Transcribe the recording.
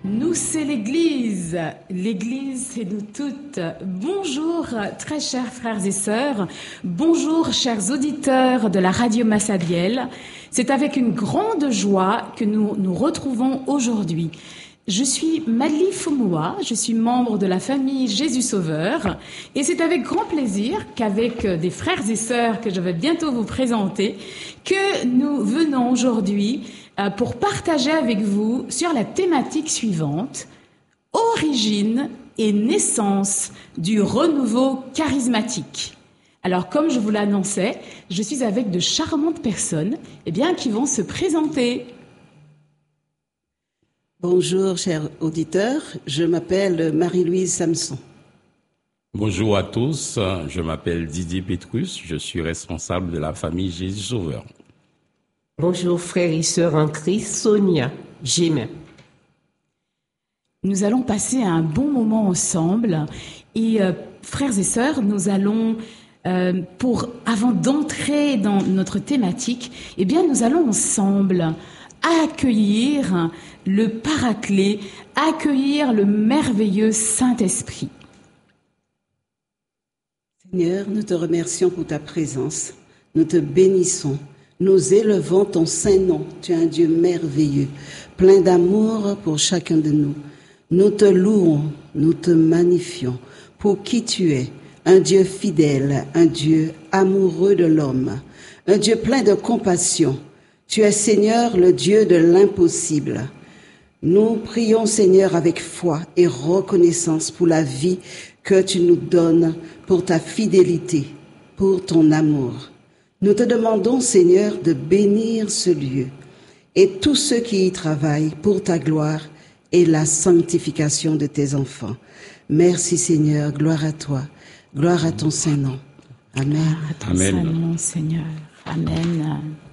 Nous, c'est l'Église. L'Église, c'est nous toutes. Bonjour, très chers frères et sœurs. Bonjour, chers auditeurs de la radio Massabielle. C'est avec une grande joie que nous nous retrouvons aujourd'hui. Je suis Mali Foumoua, je suis membre de la famille Jésus Sauveur, et c'est avec grand plaisir qu'avec des frères et sœurs que je vais bientôt vous présenter, que nous venons aujourd'hui pour partager avec vous sur la thématique suivante, origine et naissance du renouveau charismatique. Alors, comme je vous l'annonçais, je suis avec de charmantes personnes, qui vont se présenter. Bonjour, chers auditeurs. Je m'appelle Marie-Louise Samson. Bonjour à tous. Je m'appelle Didier Petrus. Je suis responsable de la famille Jésus Sauveur. Bonjour, frères et sœurs en Christ. Sonia Jim. Nous allons passer un bon moment ensemble. Et frères et sœurs, nous allons... avant d'entrer dans notre thématique, nous allons ensemble accueillir le Paraclet, accueillir le merveilleux Saint-Esprit. Seigneur, nous te remercions pour ta présence. Nous te bénissons. Nous élevons ton saint nom. Tu es un Dieu merveilleux, plein d'amour pour chacun de nous. Nous te louons, nous te magnifions pour qui tu es. Un Dieu fidèle, un Dieu amoureux de l'homme, un Dieu plein de compassion. Tu es Seigneur, le Dieu de l'impossible. Nous prions Seigneur avec foi et reconnaissance pour la vie que tu nous donnes, pour ta fidélité, pour ton amour. Nous te demandons Seigneur de bénir ce lieu et tous ceux qui y travaillent pour ta gloire et la sanctification de tes enfants. Merci Seigneur, gloire à toi. Gloire à ton Saint-Nom. Amen. Gloire à ton Saint-Nom, Seigneur. Amen.